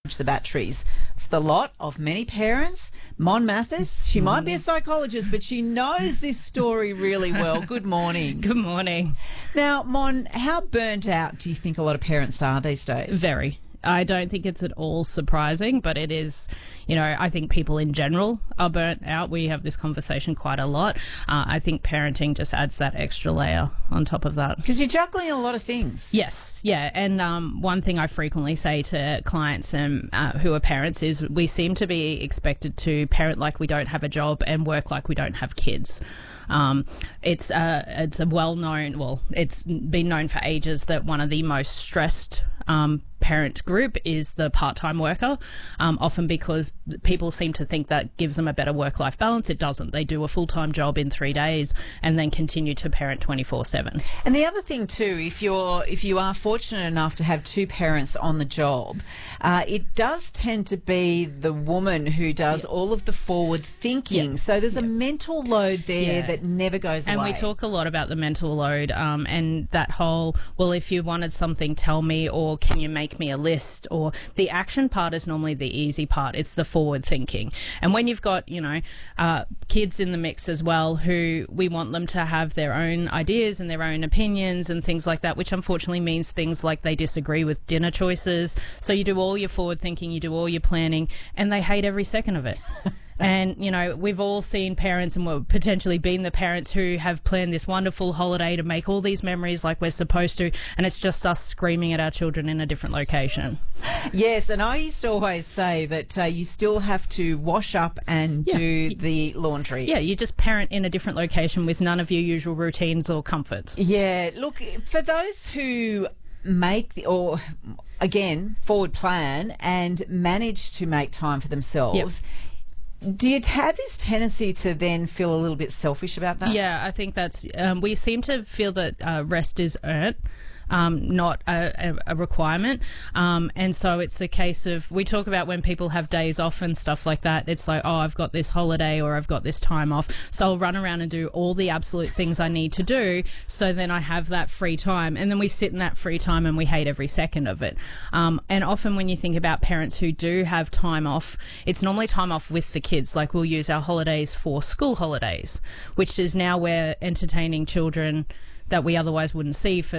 the batteries. It's the lot of many parents. Mon Mathis, she might be a psychologist, but she knows this story really well. Good morning. Good morning. Now, Mon, how burnt out do you think a lot of parents are these days? Very. I don't think it's at all surprising, but it is, I think people in general are burnt out. We have this conversation quite a lot. I think parenting just adds that extra layer on top of that. Because you're juggling a lot of things. Yes, yeah. And one thing I frequently say to clients who are parents is we seem to be expected to parent like we don't have a job and work like we don't have kids. It's a well-known, it's been known for ages that one of the most stressed parent group is the part-time worker, often because people seem to think that gives them a better work-life balance. It doesn't. They do a full-time job in 3 days and then continue to parent 24/7. And the other thing too, if you are fortunate enough to have two parents on the job, it does tend to be the woman who does all of the forward thinking. So there's a mental load there that never goes away. And we talk a lot about the mental load and that whole, well, if you wanted something, tell me, or can you make me a list? Or the action part is normally the easy part. It's the forward thinking. And when you've got, kids in the mix as well, who we want them to have their own ideas and their own opinions and things like that, which unfortunately means things like they disagree with dinner choices. So you do all your forward thinking, you do all your planning, and they hate every second of it. And, we've all seen parents and we've potentially been the parents who have planned this wonderful holiday to make all these memories like we're supposed to, and it's just us screaming at our children in a different location. Yes, and I used to always say that you still have to wash up and do the laundry. Yeah, you just parent in a different location with none of your usual routines or comforts. Yeah, look, for those who forward plan and manage to make time for themselves, do you have this tendency to then feel a little bit selfish about that? Yeah, I think that's we seem to feel that rest is earned, not a requirement. And so it's a case of, we talk about when people have days off and stuff like that, it's like, oh, I've got this holiday or I've got this time off, so I'll run around and do all the absolute things I need to do, so then I have that free time. And then we sit in that free time and we hate every second of it. And often when you think about parents who do have time off, it's normally time off with the kids. Like, we'll use our holidays for school holidays, which is now we're entertaining children that we otherwise wouldn't see for